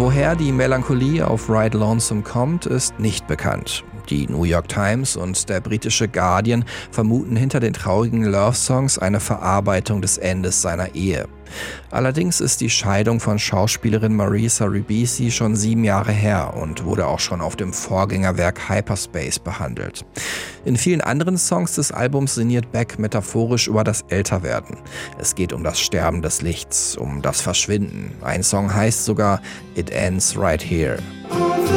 Woher die Melancholie auf Ride Lonesome kommt, ist nicht bekannt. Die New York Times und der britische Guardian vermuten hinter den traurigen Love-Songs eine Verarbeitung des Endes seiner Ehe. Allerdings ist die Scheidung von Schauspielerin Marisa Ribisi schon 7 Jahre her und wurde auch schon auf dem Vorgängerwerk Hyperspace behandelt. In vielen anderen Songs des Albums sinniert Beck metaphorisch über das Älterwerden. Es geht um das Sterben des Lichts, um das Verschwinden. Ein Song heißt sogar It Ends Right Here.